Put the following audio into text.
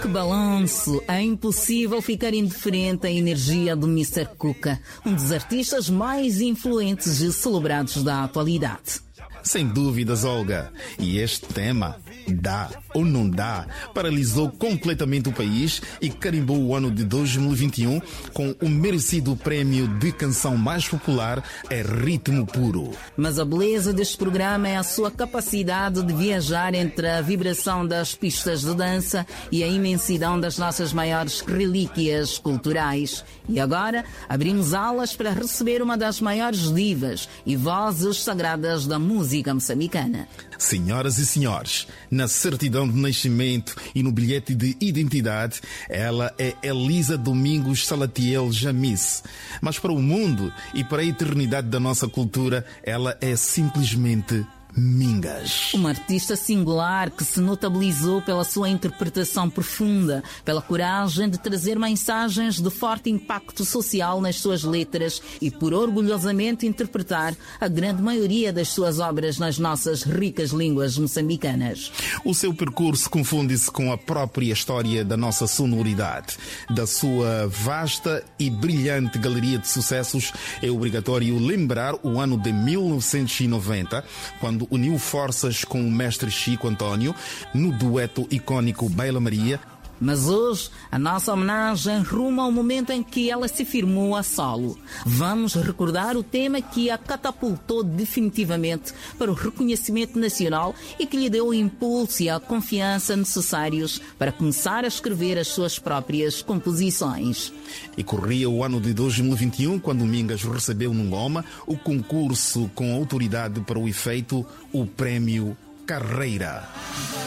Que balanço! É impossível ficar indiferente à energia do Mr. Cuca, um dos artistas mais influentes e celebrados da atualidade. Sem dúvidas, Olga. E este tema, dá ou não dá, paralisou completamente o país e carimbou o ano de 2021 com o merecido prémio de canção mais popular É Ritmo Puro. Mas a beleza deste programa é a sua capacidade de viajar entre a vibração das pistas de dança e a imensidão das nossas maiores relíquias culturais. E agora abrimos alas para receber uma das maiores divas e vozes sagradas da música moçambicana. Senhoras e senhores, na certidão de nascimento e no bilhete de identidade, ela é Elisa Domingos Salatiel Jamis. Mas para o mundo e para a eternidade da nossa cultura, ela é simplesmente Mingas. Uma artista singular que se notabilizou pela sua interpretação profunda, pela coragem de trazer mensagens de forte impacto social nas suas letras e por orgulhosamente interpretar a grande maioria das suas obras nas nossas ricas línguas moçambicanas. O seu percurso confunde-se com a própria história da nossa sonoridade. Da sua vasta e brilhante galeria de sucessos, é obrigatório lembrar o ano de 1990, quando uniu forças com o mestre Chico António no dueto icônico Baila Maria. Mas hoje, a nossa homenagem ruma ao momento em que ela se firmou a solo. Vamos recordar o tema que a catapultou definitivamente para o reconhecimento nacional e que lhe deu o impulso e a confiança necessários para começar a escrever as suas próprias composições. E corria o ano de 2021 quando Mingas recebeu no Ngoma o concurso com autoridade para o efeito, o Prémio Carreira.